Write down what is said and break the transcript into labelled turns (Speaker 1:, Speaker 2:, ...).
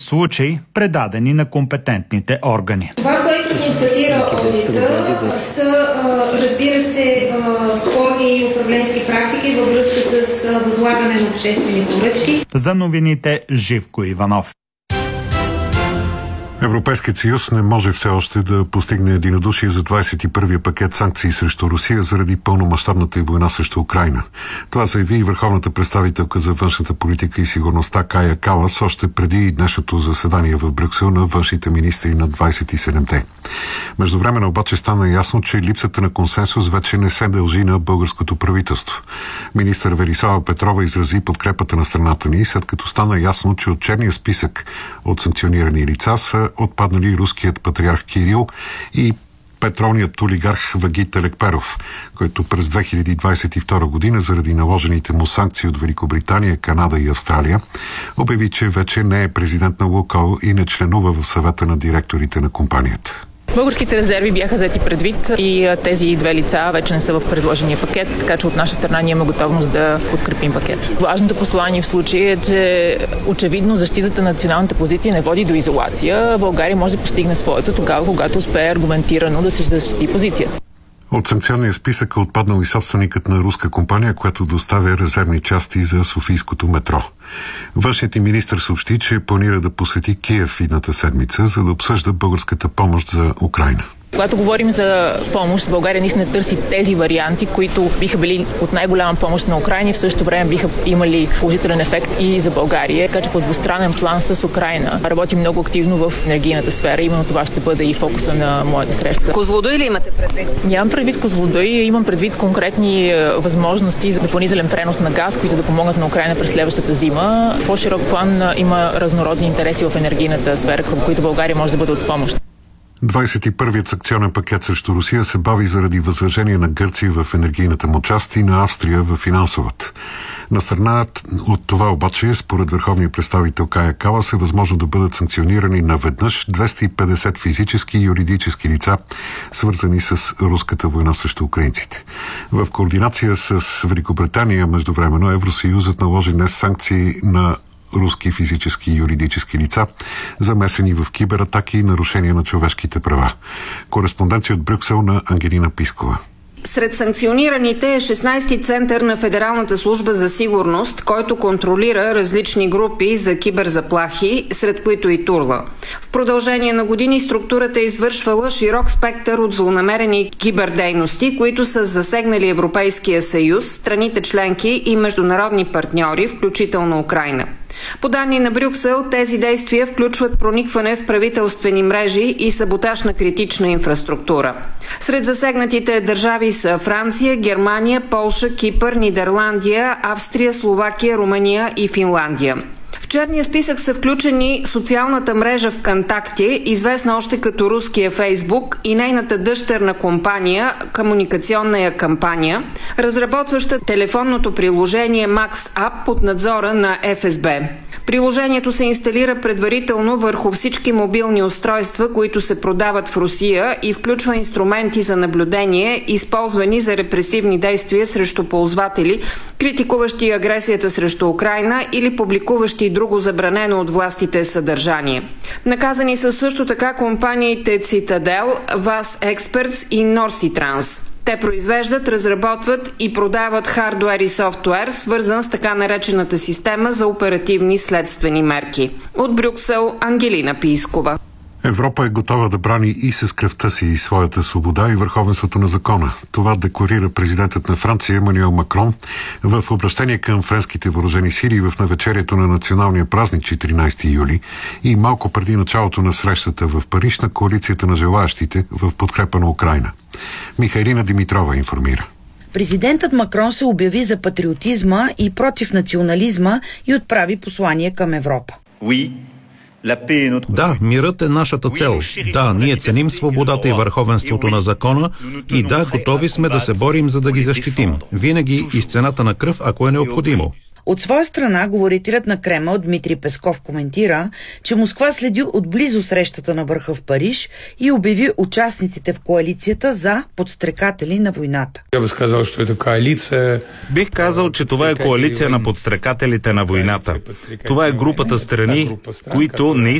Speaker 1: случаи предадени на компетентните органи.
Speaker 2: Това, което констатира одита, са, разбира се, спорни управленски практики във връзка с възлагане на обществени поръчки.
Speaker 1: За новините Живко Иванов.
Speaker 3: Европейският съюз не може все още да постигне единодушие за 21-я пакет санкции срещу Русия заради пълномащабната й война срещу Украйна. Това заяви и върховната представителка за външната политика и сигурността Кая Калас още преди днешното заседание в Брюксел на външните министри на 27-те. Междувременно обаче стана ясно, че липсата на консенсус вече не се дължи на българското правителство. Министър Велислава Петрова изрази подкрепата на страната ни, след като стана ясно, че от черния списък от санкционирани лица са отпаднали руският патриарх Кирил и петролният олигарх Вагит Елекперов, който през 2022 година заради наложените му санкции от Великобритания, Канада и Австралия обяви, че вече не е президент на Лукойл и не членува в съвета на директорите на компанията.
Speaker 4: Българските резерви бяха взети предвид и тези две лица вече не са в предложения пакет, така че от наша страна ние имаме готовност да подкрепим пакет. Важното послание в случая е, че очевидно защитата на националната позиция не води до изолация. България може да постигне своето тогава, когато успее аргументирано да се защити позицията.
Speaker 3: От санкционния списък е отпаднал и собственикът на руска компания, която доставя резервни части за софийското метро. Външният министър съобщи, че планира да посети Киев идната седмица, за да обсъжда българската помощ за Украйна.
Speaker 4: Когато говорим за помощ, България наистина търси тези варианти, които биха били от най-голяма помощ на Украйна и в същото време биха имали положителен ефект и за България. Така че по двустранен план с Украйна работим много активно в енергийната сфера. Именно това ще бъде и фокуса на моята среща.
Speaker 5: Козлодуй ли имате предвид?
Speaker 4: Нямам предвид Козлодуй, имам предвид конкретни възможности за допълнителен пренос на газ, които да помогнат на Украйна през следващата зима. В по-широк план има разнородни интереси в енергийната сфера, към които България може да бъде от помощ.
Speaker 3: 21-ият санкционен пакет срещу Русия се бави заради възражение на Гърция в енергийната му част и на Австрия в финансовата. На страна от това обаче, според върховния представител Кая Калас, е възможно да бъдат санкционирани наведнъж 250 физически и юридически лица, свързани с руската война срещу украинците. В координация с Великобритания, междувременно, Евросъюзът наложи днес санкции на руски физически и юридически лица, замесени в кибератаки и нарушения на човешките права. Кореспонденция от Брюксел на Ангелина Пискова.
Speaker 5: Сред санкционираните е 16-ти център на Федералната служба за сигурност, който контролира различни групи за киберзаплахи, сред които и Турла. В продължение на години структурата е извършвала широк спектър от злонамерени кибердейности, които са засегнали Европейския съюз, страните членки и международни партньори, включително Украйна. По данни на Брюксел, тези действия включват проникване в правителствени мрежи и саботаж на критична инфраструктура. Сред засегнатите държави са Франция, Германия, Полша, Кипър, Нидерландия, Австрия, Словакия, Румъния и Финландия. В черния списък са включени социалната мрежа ВКонтакте, известна още като руския Фейсбук, и нейната дъщерна компания, комуникационна кампания, разработваща телефонното приложение MaxApp под надзора на ФСБ. Приложението се инсталира предварително върху всички мобилни устройства, които се продават в Русия, и включва инструменти за наблюдение, използвани за репресивни действия срещу ползватели, критикуващи агресията срещу Украйна или публикуващи друго забранено от властите съдържание. Наказани са също така компаниите Citadel, VAS Experts и Norsitrans. Те произвеждат, разработват и продават хардуер и софтуер, свързан с така наречената система за оперативни следствени мерки. От Брюксел, Ангелина Пискова.
Speaker 3: Европа е готова да брани и с кръвта си своята свобода и върховенството на закона. Това декларира президентът на Франция Емануел Макрон в обращение към френските въоръжени сили в навечерието на националния празник 14 юли и малко преди началото на срещата в Париж на коалицията на желаящите в подкрепа на Украйна. Михайлина Димитрова информира.
Speaker 6: Президентът Макрон се обяви за патриотизма и против национализма и отправи послание към Европа.
Speaker 7: Да, мирът е нашата цел. Да, ние ценим свободата и върховенството на закона и да, готови сме да се борим, за да ги защитим. Винаги и с цената на кръв, ако е необходимо.
Speaker 6: От своя страна, говорителят на Кремъл Дмитрий Песков коментира, че Москва следи отблизо срещата на върха в Париж и обяви участниците в коалицията за подстрекатели на войната.
Speaker 8: Бих казал, че това е коалиция на подстрекателите на войната. Това е групата страни, които не